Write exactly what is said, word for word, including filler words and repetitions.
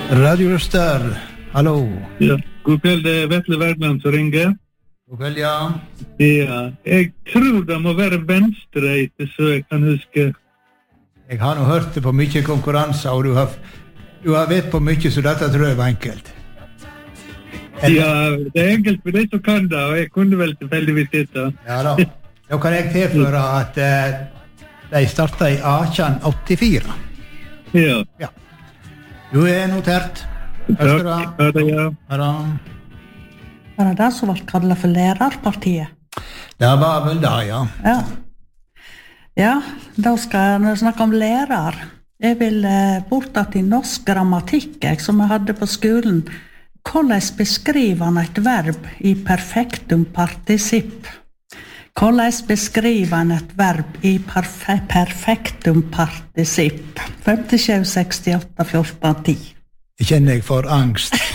Radio Øster, hallo. Ja, god kveld, det er Vetle Wergeland som ringer. God kveld, ja. Ja, jeg tror det må være venstreite, så jeg kan huske. Jeg har nå hørt det på mye konkurranser, og du har, du har vet på mye, så dette tror jeg var enkelt. Eller? Ja, det er enkelt for de som kan det, og jeg kunne vel tilfeldigvis dette. Ja da. Da kan jeg tilføre at eh, de startet i atten åttifire. Ja. Ja. Du er notert. Takk. Ha det, ja. Ha det. Var det det som var kallet for lærerpartiet? Det var vel det, ja. Ja. Ja, da skal jeg snakke om lærer. Jeg vil eh, bort til norsk grammatikk, jeg, som jeg hadde på skolen. Hvordan beskriver han et verb i perfektum participp? Hvordan beskriver han et verb i perfe perfektum participp? femtisju sekstiåtte fjorten ti. Jeg kjenner jeg for angst.